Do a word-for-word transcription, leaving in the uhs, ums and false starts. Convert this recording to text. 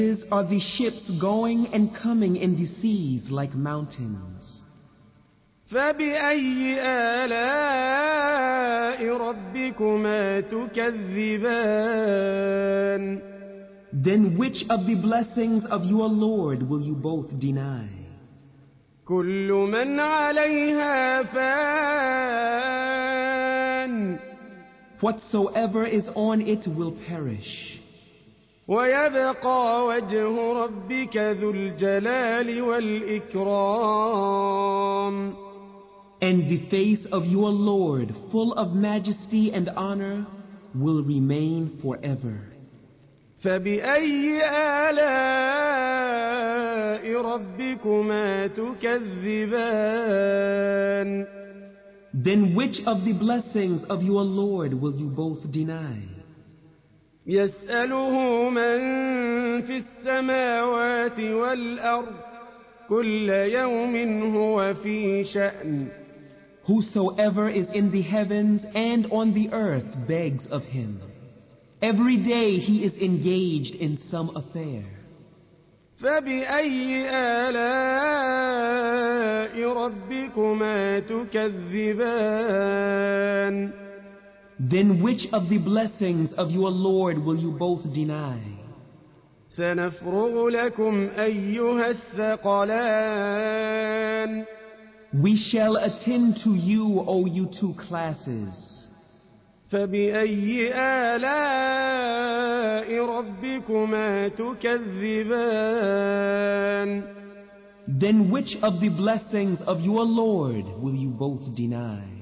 Are the ships going and coming in the seas like mountains? فبأي آلاء ربكما تكذبان Then which of the blessings of your Lord will you both deny? كل من عليها فان Whatsoever is on it will perish. ويبقى وجه ربك ذو الجلال والإكرام And the face of your Lord, full of majesty and honor, will remain forever. فبأي آلاء ربكما تكذبان Then which of the blessings of your Lord will you both deny? يسأله من في السماوات والأرض كل يوم هو في شأن Whosoever is in the heavens and on the earth begs of him. Every day he is engaged in some affair. فبأي آلاء ربكما تكذبان Then which of the blessings of your Lord will you both deny? سنفرغ لكم أيها الثقلان We shall attend to you, O you two classes. فبأي آلاء ربكما تكذبان Then which of the blessings of your Lord will you both deny?